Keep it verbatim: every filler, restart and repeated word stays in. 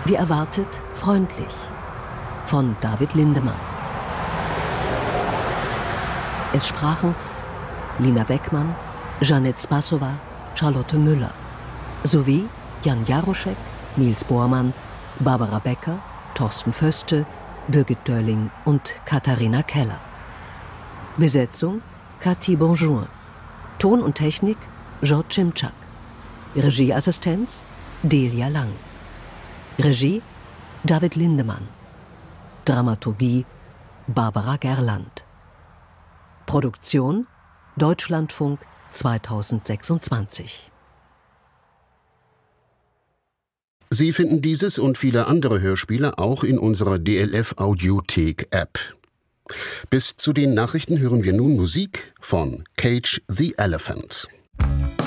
Wie erwartet, freundlich. Von David Lindemann. Es sprachen Lina Beckmann, Jeanette Spassowa, Charlotte Müller sowie Jan Jaroschek, Niels Bormann, Barbara Becker, Thorsten Föste, Birgit Dörling und Katharina Keller. Besetzung Cathy Bonjour. Ton und Technik George Cimczak. Regieassistenz Delia Lang. Regie David Lindemann. Dramaturgie Barbara Gerland. Produktion Deutschlandfunk zweitausendsechsundzwanzig. Sie finden dieses und viele andere Hörspiele auch in unserer D L F Audiothek App. Bis zu den Nachrichten hören wir nun Musik von Cage the Elephant.